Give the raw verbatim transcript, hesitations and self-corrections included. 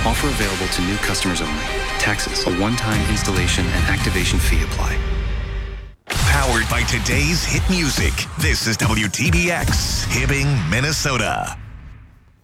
Offer available to new customers only. Taxes, a one-time installation and activation fee apply. Powered by today's hit music. This is W T B X, Hibbing, Minnesota.